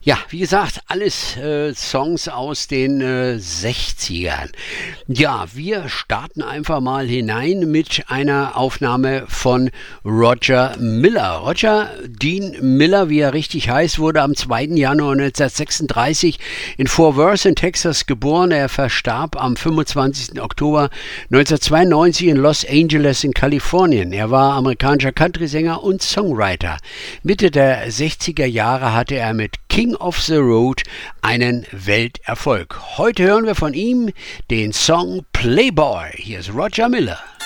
Ja, wie gesagt, alles Songs aus den 60ern. Ja, wir starten einfach mal hinein mit einer Aufnahme von Roger Miller. Roger Dean Miller, wie er richtig heißt, wurde am 2. Januar 1936 in Fort Worth in Texas geboren. Er verstarb am 25. Oktober 1992 in Los Angeles in Kalifornien. Er war amerikanischer Country-Sänger und Songwriter. Mitte der 60er Jahre hatte er mit King of the Road einen Welterfolg. Heute hören wir von ihm den Song Playboy. Hier ist Roger Miller.